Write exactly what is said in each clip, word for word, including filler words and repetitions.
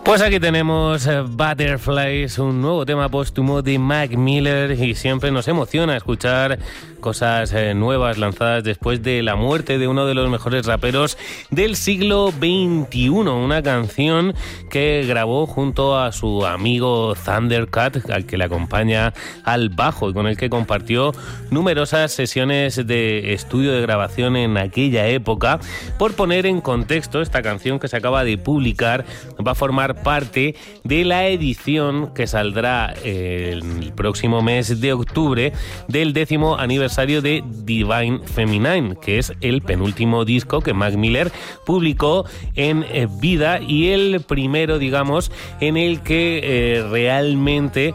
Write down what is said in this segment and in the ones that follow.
Pues aquí tenemos uh, Butterflies, un nuevo tema póstumo de Mac Miller, y siempre nos emociona escuchar cosas eh, nuevas lanzadas después de la muerte de uno de los mejores raperos del siglo veintiuno. Una canción que grabó junto a su amigo Thundercat, al que le acompaña al bajo y con el que compartió numerosas sesiones de estudio de grabación en aquella época. Por poner en contexto, esta canción que se acaba de publicar va a formar parte de la edición que saldrá el próximo mes de octubre del décimo aniversario de Divine Feminine, que es el penúltimo disco que Mac Miller publicó en vida y el primero, digamos, en el que eh, realmente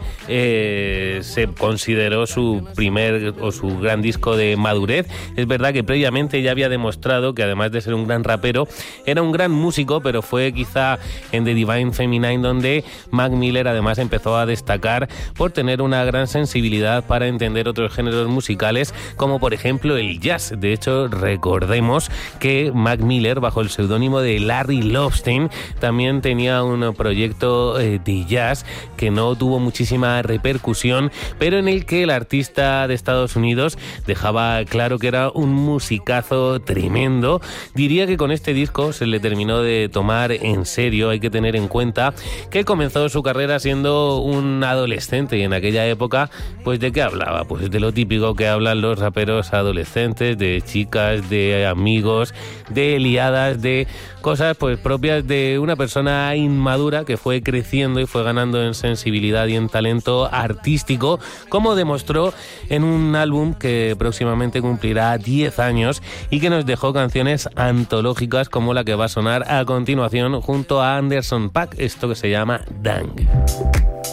eh, se consideró su primer o su gran disco de madurez. Es verdad que previamente ya había demostrado que, además de ser un gran rapero, era un gran músico, pero fue quizá en The Divine Feminine donde Mac Miller además empezó a destacar por tener una gran sensibilidad para entender otros géneros musicales, como por ejemplo el jazz. De hecho, recordemos que Mac Miller, bajo el seudónimo de Larry Lovestein, también tenía un proyecto eh, de jazz que no tuvo muchísima repercusión, pero en el que el artista de Estados Unidos dejaba claro que era un musicazo tremendo. Diría que con este disco se le terminó de tomar en serio. Hay que tener en cuenta que comenzó su carrera siendo un adolescente, y en aquella época, pues ¿de qué hablaba? Pues de lo típico que hablan los raperos adolescentes, de chicas, de amigos, de liadas, de cosas pues propias de una persona inmadura que fue creciendo y fue ganando en sensibilidad y en talento artístico, como demostró en un álbum que próximamente cumplirá diez años y que nos dejó canciones antológicas como la que va a sonar a continuación junto a Anderson .Paak, esto que se llama Dang.